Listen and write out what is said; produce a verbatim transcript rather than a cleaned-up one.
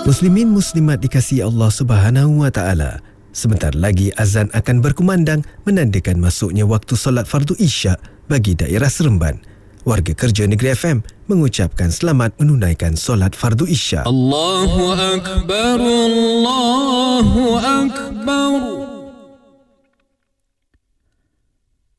Muslimin muslimat dikasihi Allah Subhanahu wa taala. Sebentar lagi azan akan berkumandang menandakan masuknya waktu solat fardu Isyak bagi daerah Seremban. Warga kerja Negeri F M mengucapkan selamat menunaikan solat fardu Isyak. Allahu akbar, Allahu akbar.